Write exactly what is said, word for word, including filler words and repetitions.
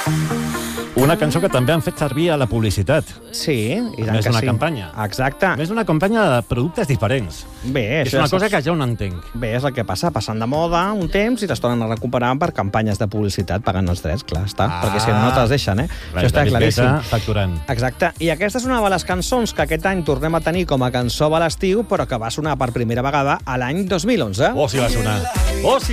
Una cançó que també han fet servir a la publicitat. Sí, i tant Més que una sí. campanya. Exacte. Més una campanya de productes diferents. Bé, És això una és- cosa que jo no entenc. Bé, és el que passa, passant de moda un temps i les tornen a recuperar per campanyes de publicitat, pagant els drets, clar, està, Ah. perquè si no, no te'ls deixen, eh? Clar, Això està David claríssim. Guetta facturant. Exacte, i aquesta és una de les cançons que aquest any tornem a tenir com a cançó de l'estiu, però que va sonar per primera vegada a l'any dos mil onze. Oh, si va sonar. Oh, si